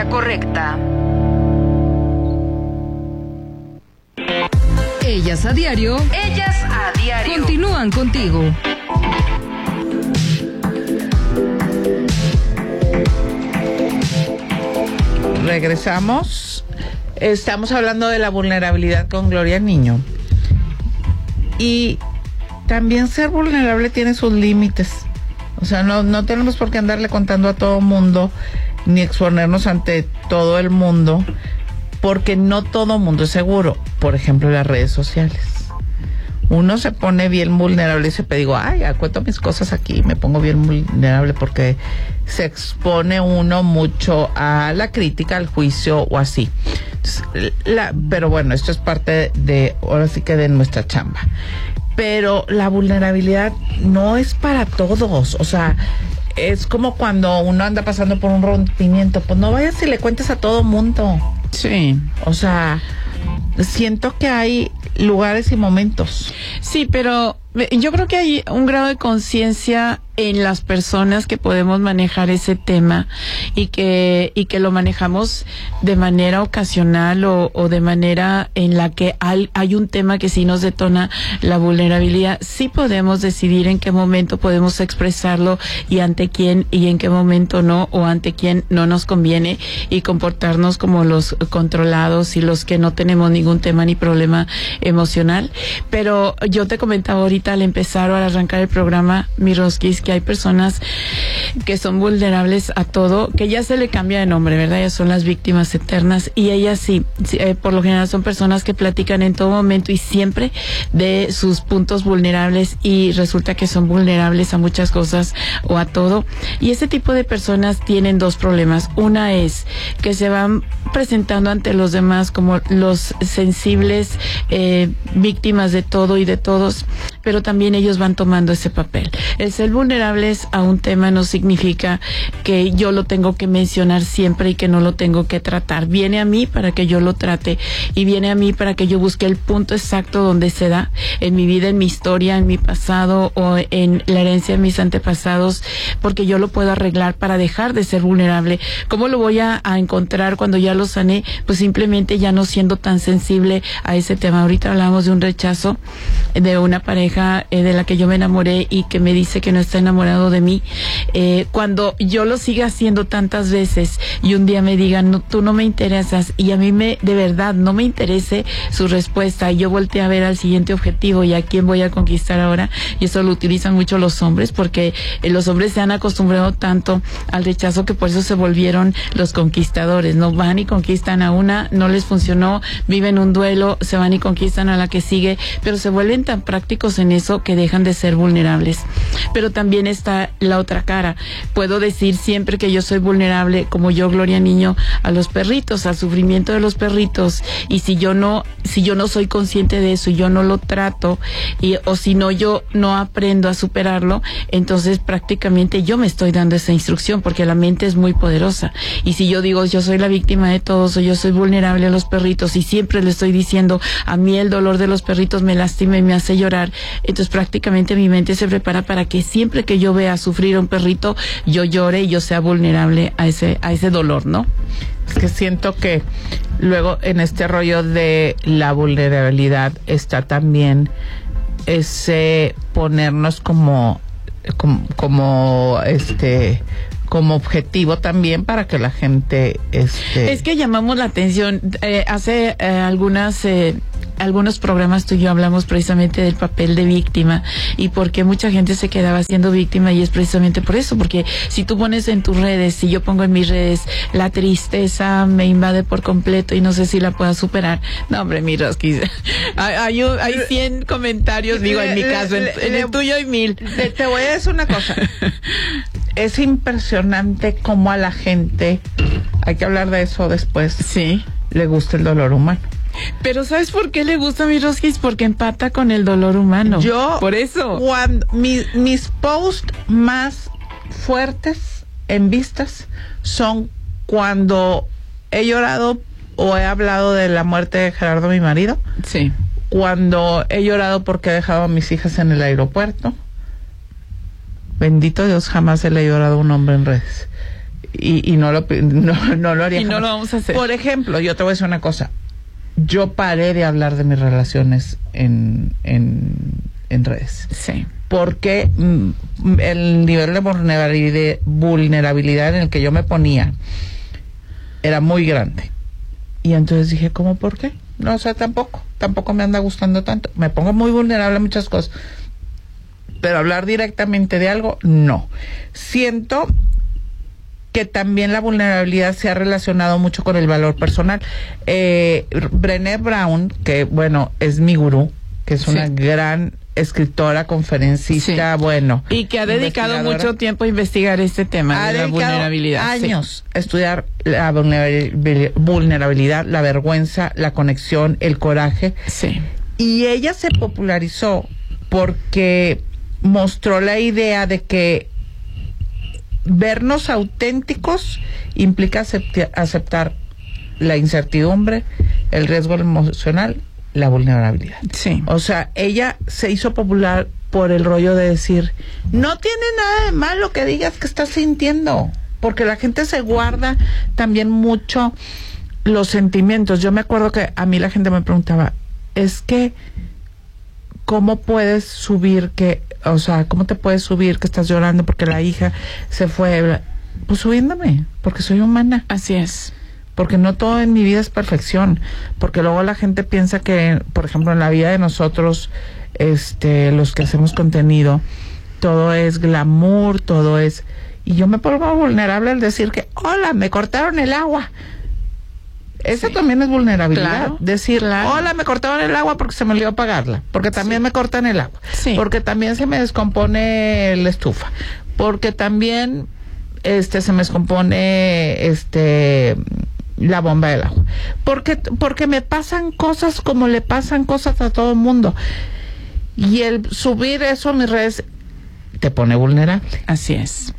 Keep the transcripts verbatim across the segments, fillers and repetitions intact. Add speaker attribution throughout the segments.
Speaker 1: frecuencia correcta.
Speaker 2: Ellas a diario.
Speaker 1: Ellas a diario.
Speaker 2: Continúan contigo.
Speaker 3: Regresamos. Estamos hablando de la vulnerabilidad con Gloria Niño. Y también ser vulnerable tiene sus límites. O sea, no, no tenemos por qué andarle contando a todo mundo, ni exponernos ante todo el mundo, porque no todo mundo es seguro. Por ejemplo, las redes sociales. Uno se pone bien vulnerable y se digo, ay, cuento mis cosas aquí, me pongo bien vulnerable porque se expone uno mucho a la crítica, al juicio o así. Entonces, la, pero bueno, esto es parte de, ahora sí que de nuestra chamba. Pero la vulnerabilidad no es para todos, o sea, es como cuando uno anda pasando por un rompimiento, pues no vayas y le cuentes a todo mundo.
Speaker 4: Sí.
Speaker 3: O sea, siento que hay lugares y momentos.
Speaker 4: Sí, pero yo creo que hay un grado de conciencia en las personas que podemos manejar ese tema y que y que lo manejamos de manera ocasional o, o de manera en la que hay, hay un tema que sí nos detona la vulnerabilidad. Sí podemos decidir en qué momento podemos expresarlo y ante quién y en qué momento no, o ante quién no nos conviene, y comportarnos como los controlados y los que no tenemos ningún tema ni problema emocional. Pero yo te comentaba ahorita al empezar o al arrancar el programa, mi Rosquis, que hay personas que son vulnerables a todo, que ya se le cambia de nombre, ¿verdad? Ellas son las víctimas eternas, y ellas sí, sí eh, por lo general son personas que platican en todo momento y siempre de sus puntos vulnerables, y resulta que son vulnerables a muchas cosas o a todo. Y ese tipo de personas tienen dos problemas. Una es que se van presentando ante los demás como los sensibles, eh, víctimas de todo y de todos, pero también ellos van tomando ese papel. El ser vulnerables a un tema no significa que yo lo tengo que mencionar siempre y que no lo tengo que tratar. Viene a mí para que yo lo trate, y viene a mí para que yo busque el punto exacto donde se da en mi vida, en mi historia, en mi pasado o en la herencia de mis antepasados, porque yo lo puedo arreglar para dejar de ser vulnerable. ¿Cómo lo voy a, a encontrar cuando ya lo sané? Pues simplemente ya no siendo tan sensible a ese tema. Ahorita hablamos de un rechazo de una pareja eh, de la que yo me enamoré y que me dice que no está enamorado de mí. Eh, cuando yo lo siga haciendo tantas veces y un día me digan, no, tú no me interesas, y a mí me de verdad no me interese su respuesta, y yo volteé a ver al siguiente objetivo y a quién voy a conquistar ahora, y eso lo utilizan mucho los hombres, porque eh, los hombres se han acostumbrado tanto al rechazo que por eso se volvieron los conquistadores. No van y conquistan a una, no les funcionó, viven un duelo, se van y conquistan a la que sigue, pero se vuelven tan prácticos en eso que dejan de ser vulnerables. Pero también está la otra cara. Puedo decir siempre que yo soy vulnerable, como yo, Gloria Niño, a los perritos, al sufrimiento de los perritos, y si yo no, si yo no soy consciente de eso y yo no lo trato, y, o si no yo no aprendo a superarlo, entonces prácticamente yo me estoy dando esa instrucción, porque la mente es muy poderosa. Y si yo digo, yo soy la víctima de todos, o yo soy vulnerable a los perritos, y siempre le estoy diciendo, a mí el dolor de los perritos me lastima y me hace llorar, entonces prácticamente mi mente se prepara para que siempre que yo vea sufrir a un perrito, yo llore y yo sea vulnerable a ese, a ese dolor, ¿no?
Speaker 3: Es que siento que luego en este rollo de la vulnerabilidad está también ese ponernos como, como, como este... como objetivo también para que la gente este
Speaker 4: es que llamamos la atención. Eh, hace eh, algunas eh, algunos programas tú y yo hablamos precisamente del papel de víctima y por qué mucha gente se quedaba siendo víctima, y es precisamente por eso, porque si tú pones en tus redes, si yo pongo en mis redes, la tristeza me invade por completo y no sé si la pueda superar, no hombre, mi Rosquis, hay, hay, hay cien comentarios, digo, en mi caso, en, en el tuyo hay mil.
Speaker 3: Te, te voy a decir una cosa. Es impresionante cómo a la gente, hay que hablar de eso después,
Speaker 4: sí,
Speaker 3: le gusta el dolor humano.
Speaker 4: Pero ¿sabes por qué le gusta a mi Rosquis? Porque empata con el dolor humano.
Speaker 3: Yo,
Speaker 4: por eso.
Speaker 3: Cuando, mi, mis posts más fuertes en vistas son cuando he llorado o he hablado de la muerte de Gerardo, mi marido.
Speaker 4: Sí.
Speaker 3: Cuando he llorado porque he dejado a mis hijas en el aeropuerto. Bendito Dios, jamás se le ha llorado a un hombre en redes. y, y no lo no, no lo haría
Speaker 4: y no
Speaker 3: jamás.
Speaker 4: lo vamos a hacer.
Speaker 3: Por ejemplo, yo te voy a decir una cosa. Yo paré de hablar de mis relaciones en, en, en redes.
Speaker 4: Sí.
Speaker 3: Porque mm, el nivel de vulnerabilidad, vulnerabilidad en el que yo me ponía era muy grande. Y entonces dije, ¿cómo por qué? No, o sea, tampoco, tampoco me anda gustando tanto. Me pongo muy vulnerable a muchas cosas. Pero hablar directamente de algo, no. Siento que también la vulnerabilidad se ha relacionado mucho con el valor personal. Eh, Brené Brown, que bueno, es mi gurú, que es una sí. gran escritora, conferencista, sí. bueno.
Speaker 4: Y que ha dedicado mucho tiempo a investigar este tema
Speaker 3: ha
Speaker 4: de la vulnerabilidad.
Speaker 3: años sí. a estudiar la vulnerabilidad, la vergüenza, la conexión, el coraje.
Speaker 4: Sí.
Speaker 3: Y ella se popularizó porque mostró la idea de que vernos auténticos implica acepti- aceptar la incertidumbre, el riesgo emocional, la vulnerabilidad.
Speaker 4: Sí.
Speaker 3: O sea, ella se hizo popular por el rollo de decir, no tiene nada de malo que digas que estás sintiendo, porque la gente se guarda también mucho los sentimientos. Yo me acuerdo que a mí la gente me preguntaba, es que ¿cómo puedes subir que, o sea, cómo te puedes subir que estás llorando porque la hija se fue? Pues subiéndome, porque soy humana.
Speaker 4: Así es.
Speaker 3: Porque no todo en mi vida es perfección, porque luego la gente piensa que, por ejemplo, en la vida de nosotros, este, los que hacemos contenido, todo es glamour, todo es... Y yo me pongo vulnerable al decir que, hola, me cortaron el agua. Esa sí. también es vulnerabilidad.
Speaker 4: Claro,
Speaker 3: decir,
Speaker 4: claro.
Speaker 3: hola, me cortaron el agua porque se me olvidó pagarla. Porque también sí. me cortan el agua.
Speaker 4: Sí.
Speaker 3: Porque también se me descompone la estufa. Porque también este se me descompone este la bomba del agua. Porque, porque me pasan cosas como le pasan cosas a todo el mundo. Y el subir eso a mis redes te pone vulnerable.
Speaker 4: Así es.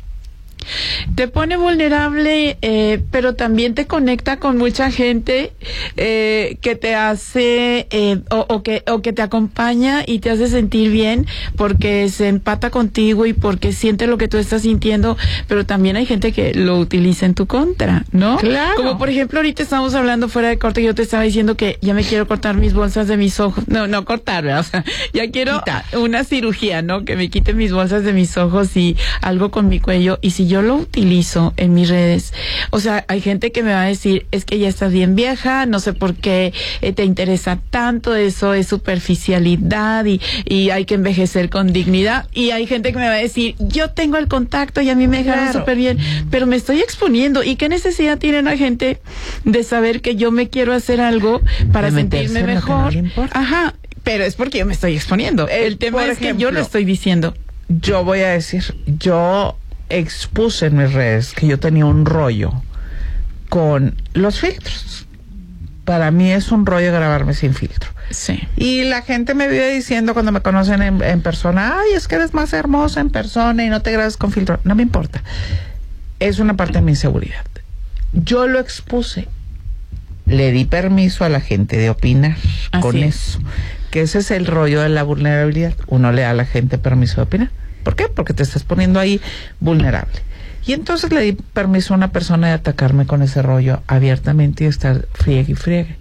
Speaker 4: Te pone vulnerable, eh, pero también te conecta con mucha gente eh, que te hace eh, o, o que o que te acompaña y te hace sentir bien porque se empata contigo y porque siente lo que tú estás sintiendo, pero también hay gente que lo utiliza en tu contra, ¿no?
Speaker 3: Claro.
Speaker 4: Como por ejemplo ahorita estamos hablando fuera de corte y yo te estaba diciendo que ya me quiero cortar mis bolsas de mis ojos, no, no cortar, ¿verdad? O sea, ya quiero
Speaker 3: Quitar.
Speaker 4: una cirugía, ¿no? Que me quite mis bolsas de mis ojos y algo con mi cuello, y si yo lo utilizo en mis redes, o sea, hay gente que me va a decir, es que ya estás bien vieja, no sé por qué eh, te interesa tanto, eso es superficialidad y, y hay que envejecer con dignidad, y hay gente que me va a decir, yo tengo el contacto y a mí me dejaron
Speaker 3: Claro.
Speaker 4: súper bien, pero me estoy exponiendo, y qué necesidad tiene la gente de saber que yo me quiero hacer algo para
Speaker 3: De meterse
Speaker 4: sentirme
Speaker 3: en lo que
Speaker 4: mejor.
Speaker 3: no le importa.
Speaker 4: Ajá, pero es porque yo me estoy exponiendo.
Speaker 3: Eh,
Speaker 4: el tema
Speaker 3: por
Speaker 4: es que yo
Speaker 3: ejemplo,
Speaker 4: lo estoy diciendo.
Speaker 3: Yo voy a decir, yo expuse en mis redes que yo tenía un rollo con los filtros. Para mí es un rollo grabarme sin filtro.
Speaker 4: Sí.
Speaker 3: Y la gente me vive diciendo cuando me conocen en, en persona, ay, es que eres más hermosa en persona y no te grabas con filtro. No me importa. Es una parte de mi inseguridad. Yo lo expuse. Le di permiso a la gente de opinar
Speaker 4: Así
Speaker 3: con
Speaker 4: es.
Speaker 3: eso. Que ese es el rollo de la vulnerabilidad. Uno le da a la gente permiso de opinar. ¿Por qué? Porque te estás poniendo ahí vulnerable. Y entonces le di permiso a una persona de atacarme con ese rollo abiertamente y estar friegue y friegue.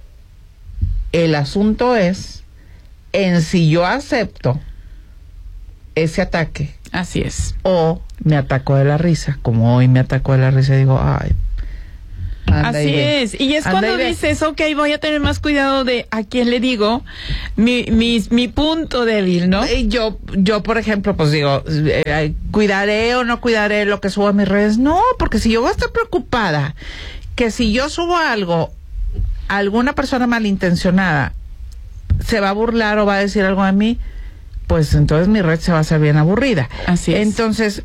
Speaker 3: El asunto es en si yo acepto ese ataque
Speaker 4: Así es.
Speaker 3: o me ataco de la risa, como hoy me atacó de la risa y digo, ay, anda
Speaker 4: Así
Speaker 3: y ve.
Speaker 4: es. Y es
Speaker 3: Anda
Speaker 4: cuando
Speaker 3: y ve.
Speaker 4: dices, ok, voy a tener más cuidado de a quién le digo mi, mi, mi punto débil, ¿no?
Speaker 3: Y yo, yo, por ejemplo, pues digo, eh, ¿cuidaré o no cuidaré lo que subo a mis redes? No, porque si yo voy a estar preocupada que si yo subo algo, alguna persona malintencionada se va a burlar o va a decir algo de mí, pues entonces mi red se va a hacer bien aburrida.
Speaker 4: Así es.
Speaker 3: Entonces,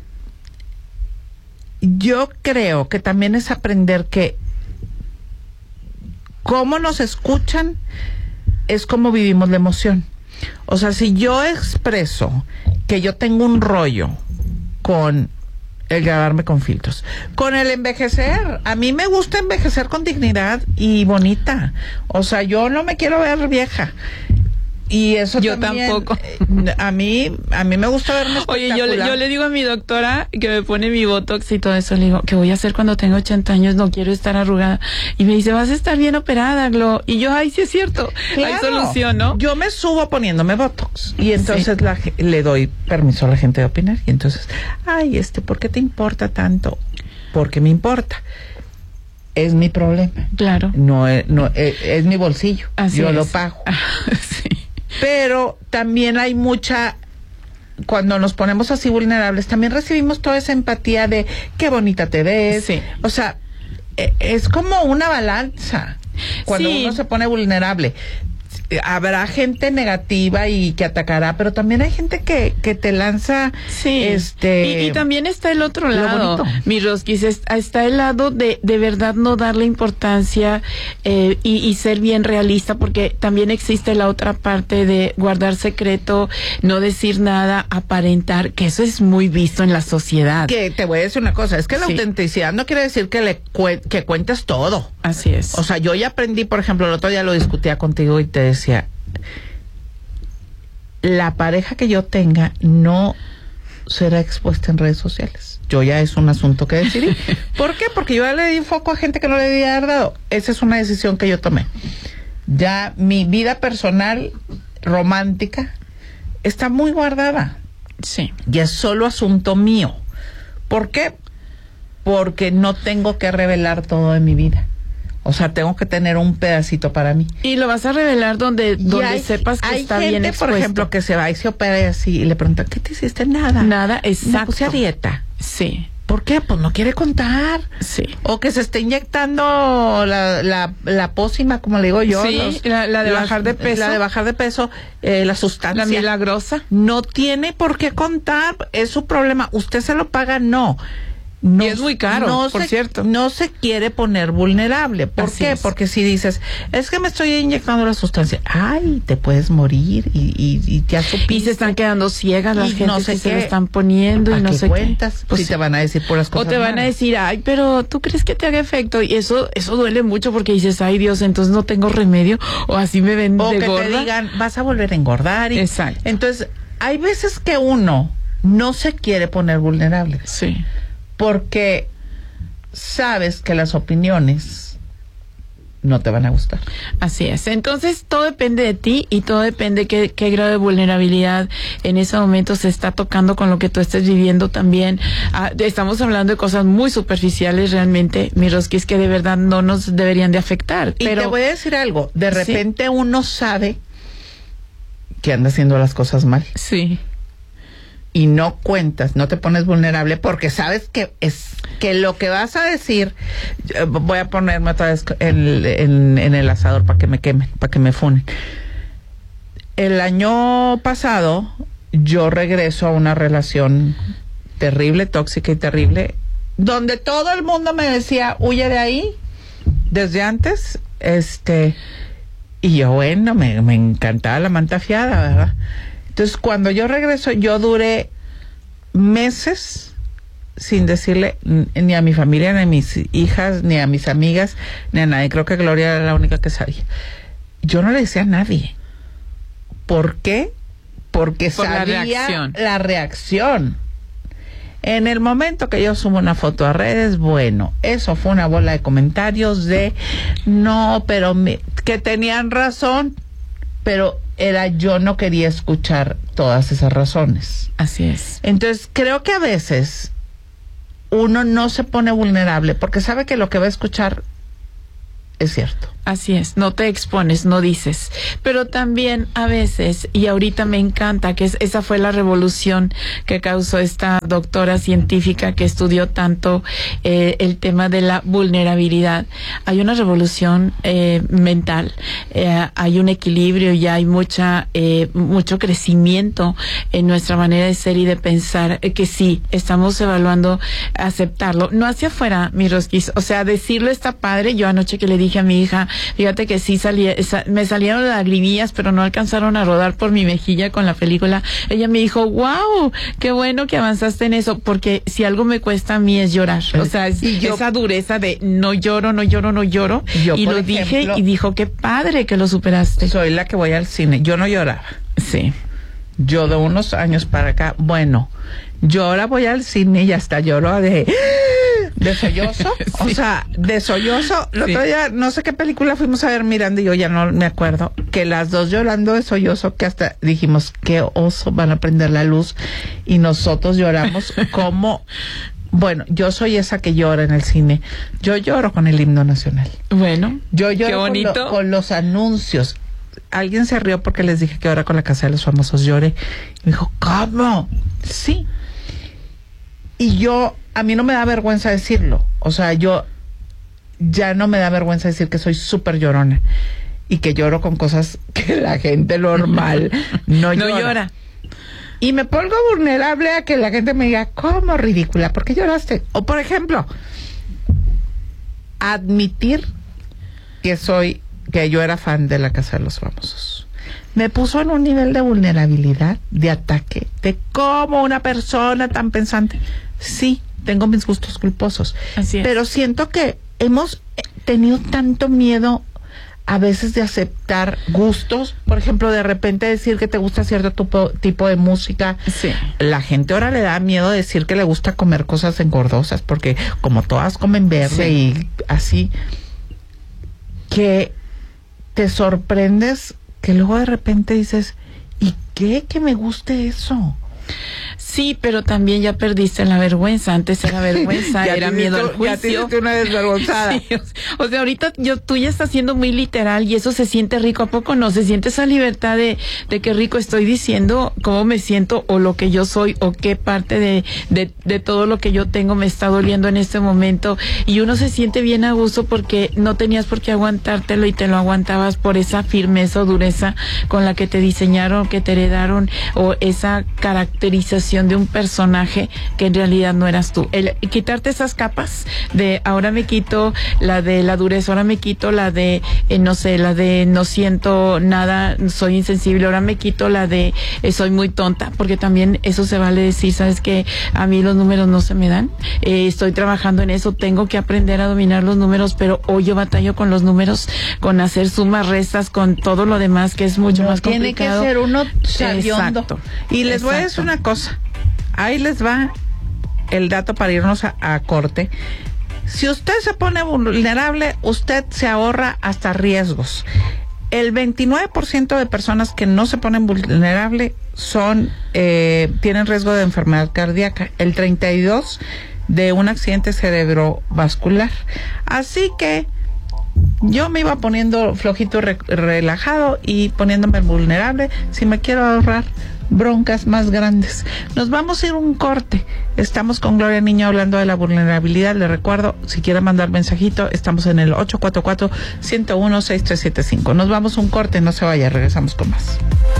Speaker 3: yo creo que también es aprender que cómo nos escuchan es como vivimos la emoción. O sea, si yo expreso que yo tengo un rollo con el grabarme con filtros, con el envejecer, a mí me gusta envejecer con dignidad y bonita. O sea, yo no me quiero ver vieja. Y eso
Speaker 4: yo
Speaker 3: también,
Speaker 4: tampoco.
Speaker 3: eh, A mí, a mí me gusta verme
Speaker 4: Oye, yo, le-
Speaker 3: espectacular.
Speaker 4: yo le digo a mi doctora que me pone mi botox y todo eso, le digo, ¿qué voy a hacer cuando tenga ochenta años? No quiero estar arrugada. Y me dice, vas a estar bien operada, Glo. Y yo, ay, sí es cierto, hay
Speaker 3: Claro.
Speaker 4: solución, ¿no?
Speaker 3: Yo me subo poniéndome Botox y entonces
Speaker 4: Sí.
Speaker 3: la ge- le doy permiso a la gente de opinar. Y entonces, ay, este, ¿por qué te importa tanto? Porque me importa. Es mi problema.
Speaker 4: Claro.
Speaker 3: No, es- no es, es mi bolsillo.
Speaker 4: Así
Speaker 3: Yo
Speaker 4: es.
Speaker 3: lo pago.
Speaker 4: Sí.
Speaker 3: Pero también hay mucha, cuando nos ponemos así vulnerables, también recibimos toda esa empatía de qué bonita te ves.
Speaker 4: Sí.
Speaker 3: O sea, e- es como una balanza cuando
Speaker 4: Sí.
Speaker 3: uno se pone vulnerable. Habrá gente negativa y que atacará, pero también hay gente que, que te lanza
Speaker 4: Sí,
Speaker 3: este
Speaker 4: y, y también está el otro
Speaker 3: lo
Speaker 4: lado,
Speaker 3: bonito.
Speaker 4: mi Rosquis, es- está el lado de de verdad no darle importancia eh, y, y ser bien realista, porque también existe la otra parte de guardar secreto, no decir nada, aparentar, que eso es muy visto en la sociedad.
Speaker 3: que te voy a decir una cosa, es que la
Speaker 4: Sí.
Speaker 3: autenticidad no quiere decir que le cue- que cuentes todo.
Speaker 4: Así es.
Speaker 3: O sea, yo ya aprendí, por ejemplo, el otro día lo discutía contigo y te decía, la pareja que yo tenga no será expuesta en redes sociales. Yo ya es un asunto que decidí. ¿Por qué? Porque yo ya le di foco a gente que no le debía haber dado. Esa es una decisión que yo tomé. Ya mi vida personal, romántica, está muy guardada.
Speaker 4: Sí.
Speaker 3: Y es solo asunto mío. ¿Por qué? Porque no tengo que revelar todo de mi vida. O sea, tengo que tener un pedacito para mí.
Speaker 4: Y lo vas a revelar donde,
Speaker 3: Y
Speaker 4: donde
Speaker 3: hay-
Speaker 4: sepas que
Speaker 3: hay
Speaker 4: está
Speaker 3: gente,
Speaker 4: bien expuesto.
Speaker 3: por ejemplo, que se va y se opera y así y le pregunta, ¿qué te hiciste? Nada.
Speaker 4: Nada,
Speaker 3: Me
Speaker 4: exacto.
Speaker 3: puse a dieta.
Speaker 4: Sí,
Speaker 3: ¿Por qué? Pues no quiere contar.
Speaker 4: sí.
Speaker 3: O que se esté inyectando la, la, la pócima, como le digo yo.
Speaker 4: Sí, la- la de bajar de peso.
Speaker 3: La de bajar de peso, eh, la sustancia.
Speaker 4: La milagrosa.
Speaker 3: No tiene por qué contar, es su problema. ¿Usted se lo paga? No. No,
Speaker 4: Y es muy caro, por
Speaker 3: se,
Speaker 4: cierto.
Speaker 3: No se quiere poner vulnerable. ¿Por
Speaker 4: Así
Speaker 3: qué?
Speaker 4: es.
Speaker 3: Porque si dices, es que me estoy inyectando la sustancia, ay, te puedes morir y, y, y ya supiste.
Speaker 4: Y se están quedando ciegas las
Speaker 3: Y
Speaker 4: gentes
Speaker 3: no sé
Speaker 4: que se
Speaker 3: qué.
Speaker 4: lo están poniendo y
Speaker 3: ¿A
Speaker 4: no
Speaker 3: qué
Speaker 4: sé
Speaker 3: cuentas?
Speaker 4: qué.
Speaker 3: Pues si
Speaker 4: sí.
Speaker 3: te van a decir puras
Speaker 4: O
Speaker 3: cosas
Speaker 4: te van a
Speaker 3: malas.
Speaker 4: decir, ay, pero ¿tú crees que te haga efecto? Y eso eso duele mucho porque dices, ay Dios, entonces no tengo remedio o así me ven
Speaker 3: O
Speaker 4: de
Speaker 3: que
Speaker 4: gorda.
Speaker 3: te digan, vas a volver a engordar. Y,
Speaker 4: Exacto.
Speaker 3: Entonces, hay veces que uno no se quiere poner vulnerable
Speaker 4: Sí,
Speaker 3: porque sabes que las opiniones no te van a gustar.
Speaker 4: así es. Entonces todo depende de ti y todo depende qué, qué grado de vulnerabilidad en ese momento se está tocando con lo que tú estés viviendo también. Ah, estamos hablando de cosas muy superficiales realmente, mi Rosquis, que de verdad no nos deberían de afectar.
Speaker 3: Y
Speaker 4: pero
Speaker 3: te voy a decir algo, de
Speaker 4: Sí.
Speaker 3: repente uno sabe que anda haciendo las cosas mal
Speaker 4: sí,
Speaker 3: y no cuentas, no te pones vulnerable porque sabes que es que lo que vas a decir, eh, voy a ponerme otra vez en, en, en el asador para que me quemen, para que me funen. El año pasado yo regreso a una relación terrible, tóxica y terrible, donde todo el mundo me decía, huye de ahí, desde antes, este, y yo, bueno, me, me encantaba la manta fiada, ¿verdad? Entonces, cuando yo regreso, yo duré meses sin decirle n- ni a mi familia, ni a mis hijas, ni a mis amigas, ni a nadie. Creo que Gloria era la única que sabía. Yo no le decía a nadie. ¿Por qué? Porque
Speaker 4: Por la
Speaker 3: sabía
Speaker 4: reacción.
Speaker 3: la reacción. En el momento que yo subo una foto a redes, bueno, eso fue una bola de comentarios de no, pero me, que tenían razón, pero era yo no quería escuchar todas esas razones.
Speaker 4: así es.
Speaker 3: Entonces, creo que a veces uno no se pone vulnerable porque sabe que lo que va a escuchar es cierto.
Speaker 4: Así es, no te expones, no dices. Pero también a veces, y ahorita me encanta, que es, esa fue la revolución que causó esta doctora científica que estudió tanto eh, el tema de la vulnerabilidad. Hay una revolución eh, mental, eh, hay un equilibrio y hay mucha eh, mucho crecimiento en nuestra manera de ser y de pensar, eh, que sí, estamos evaluando aceptarlo. No hacia afuera, mi Rosquis, o sea, decirlo está padre. Yo anoche que le dije dije a mi hija, fíjate que sí salí, sa, me salieron lagrimillas, pero no alcanzaron a rodar por mi mejilla con la película. Ella me dijo, wow, qué bueno que avanzaste en eso, porque si algo me cuesta a mí es llorar. O sea, es, y yo, esa dureza de no lloro, no lloro, no lloro. Yo, y lo ejemplo, dije y dijo, qué padre que lo superaste.
Speaker 3: Soy la que voy al cine. Yo no lloraba.
Speaker 4: Sí.
Speaker 3: Yo de unos años para acá, bueno, yo ahora voy al cine y hasta lloro de... ¿De sollozo? Sí. O sea, de sollozo. El otro día, no sé qué película fuimos a ver Miranda y yo, ya no me acuerdo, que las dos llorando de sollozo, que hasta dijimos, qué oso, van a prender la luz, y nosotros lloramos como... Bueno, yo soy esa que llora en el cine. Yo lloro con el himno nacional.
Speaker 4: Bueno,
Speaker 3: yo lloro
Speaker 4: qué bonito.
Speaker 3: Con, lo, con los anuncios. Alguien se rió porque les dije que ahora con la Casa de los Famosos lloré. Y me dijo, ¿cómo? Sí. Y yo, a mí no me da vergüenza decirlo. O sea, yo ya no me da vergüenza decir que soy súper llorona. Y que lloro con cosas que la gente normal no llora.
Speaker 4: No llora.
Speaker 3: Y me pongo vulnerable a que la gente me diga, ¿cómo ridícula? ¿Por qué lloraste? O, por ejemplo, admitir que soy, que yo era fan de la Casa de los Famosos. Me puso en un nivel de vulnerabilidad, de ataque, de cómo una persona tan pensante. Sí, tengo mis gustos culposos.
Speaker 4: Así es.
Speaker 3: Pero siento que hemos tenido tanto miedo a veces de aceptar gustos, por ejemplo, de repente decir que te gusta cierto tipo, tipo de música.
Speaker 4: Sí.
Speaker 3: La gente ahora le da miedo decir que le gusta comer cosas engordosas, porque como todas comen verde, sí, y así, que te sorprendes que luego de repente dices, ¿y qué? Que me guste eso.
Speaker 4: Sí, pero también ya perdiste la vergüenza. Antes era vergüenza, era miedo al juicio.
Speaker 3: Ya tienes una desvergonzada.
Speaker 4: Sí, o sea, ahorita yo, tú ya estás siendo muy literal y eso se siente rico. ¿A poco no? Se siente esa libertad de, de qué rico estoy diciendo cómo me siento o lo que yo soy o qué parte de, de, de todo lo que yo tengo me está doliendo en este momento. Y uno se siente bien a gusto porque no tenías por qué aguantártelo y te lo aguantabas por esa firmeza o dureza con la que te diseñaron, que te heredaron, o esa caracterización de un personaje que en realidad no eras tú. El quitarte esas capas de ahora me quito la de la dureza, ahora me quito la de eh, no sé, la de no siento nada, soy insensible, ahora me quito la de eh, soy muy tonta, porque también eso se vale decir, sabes que a mí los números no se me dan, eh, estoy trabajando en eso, tengo que aprender a dominar los números, pero hoy yo batallo con los números, con hacer sumas, restas, con todo lo demás que es mucho no, más complicado.
Speaker 3: Tiene que ser uno sabiondo.
Speaker 4: Exacto.
Speaker 3: Y les
Speaker 4: Exacto.
Speaker 3: voy a decir una cosa. Ahí les va el dato para irnos a, a corte. Si usted se pone vulnerable, usted se ahorra hasta riesgos. El veintinueve por ciento de personas que no se ponen vulnerable son eh, tienen riesgo de enfermedad cardíaca. El treinta y dos por ciento de un accidente cerebrovascular. Así que yo me iba poniendo flojito, re, relajado y poniéndome vulnerable si me quiero ahorrar broncas más grandes. Nos vamos a ir un corte. Estamos con Gloria Niño hablando de la vulnerabilidad. Le recuerdo, si quiere mandar mensajito, estamos en el ocho cuatro cuatro, uno uno, seis tres siete cinco. Nos vamos a un corte, no se vaya, regresamos con más.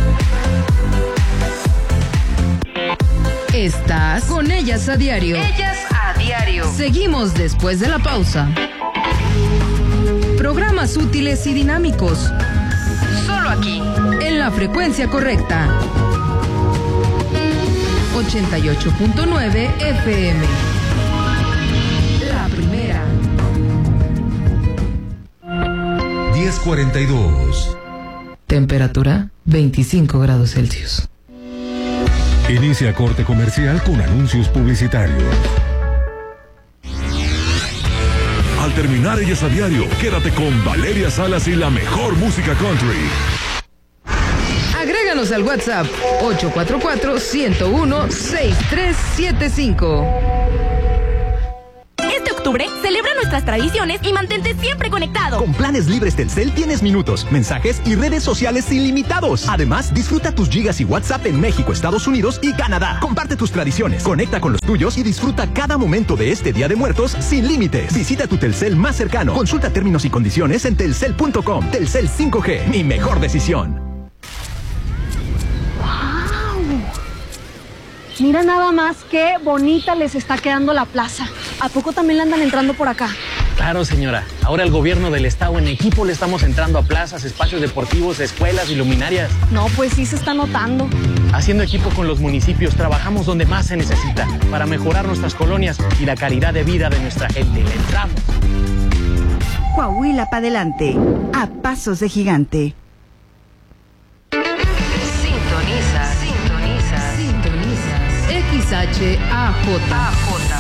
Speaker 2: Estás con Ellas a Diario.
Speaker 1: Ellas a Diario.
Speaker 2: Seguimos después de la pausa. Programas útiles y dinámicos.
Speaker 1: Solo aquí.
Speaker 2: En la frecuencia correcta. ochenta y ocho punto nueve F M. La primera.
Speaker 5: diez cuarenta y dos.
Speaker 2: Temperatura veinticinco grados Celsius.
Speaker 5: Inicia corte comercial con anuncios publicitarios. Al terminar Ellas a Diario, quédate con Valeria Salas y la mejor música country.
Speaker 2: Agréganos al WhatsApp ocho cuatro cuatro, uno uno, seis tres siete cinco.
Speaker 6: Este octubre, celebra nuestras tradiciones y mantente siempre conectado.
Speaker 7: Con planes libres Telcel tienes minutos, mensajes y redes sociales ilimitados. Además, disfruta tus gigas y WhatsApp en México, Estados Unidos y Canadá. Comparte tus tradiciones, conecta con los tuyos y disfruta cada momento de este Día de Muertos sin límites. Visita tu Telcel más cercano. Consulta términos y condiciones en telcel punto com. Telcel cinco G, mi mejor decisión.
Speaker 8: Mira nada más qué bonita les está quedando la plaza. ¿A poco también la andan entrando por acá? Claro, señora. Ahora el gobierno del estado en equipo le estamos entrando a plazas, espacios deportivos, escuelas y luminarias.
Speaker 6: No, pues sí se está notando.
Speaker 8: Haciendo equipo con los municipios, trabajamos donde más se necesita para mejorar nuestras colonias y la calidad de vida de nuestra gente. Le entramos.
Speaker 9: Coahuila para adelante, a pasos de gigante.
Speaker 1: Sintoniza, sintoniza,
Speaker 2: Sintonizas X H A J.
Speaker 1: A J.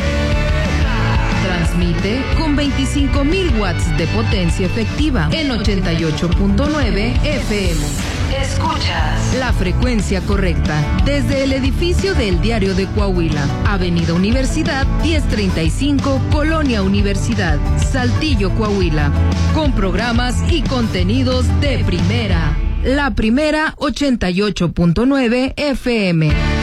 Speaker 2: Transmite con veinticinco mil watts de potencia efectiva en ochenta y ocho punto nueve F M.
Speaker 1: Escuchas
Speaker 2: La frecuencia correcta desde el edificio del Diario de Coahuila, Avenida Universidad diez treinta y cinco, Colonia Universidad, Saltillo, Coahuila, con programas y contenidos de primera. La primera ochenta y ocho punto nueve F M.